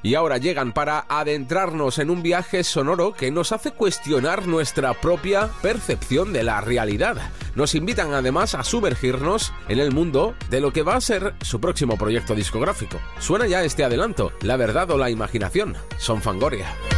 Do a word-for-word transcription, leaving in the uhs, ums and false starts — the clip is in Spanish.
y ahora llegan para adentrarnos en un viaje sonoro que nos hace cuestionar nuestra propia percepción de la realidad. Nos invitan además a sumergirnos en el mundo de lo que va a ser su próximo proyecto discográfico. Suena ya este adelanto, La verdad o la imaginación, son Fangoria.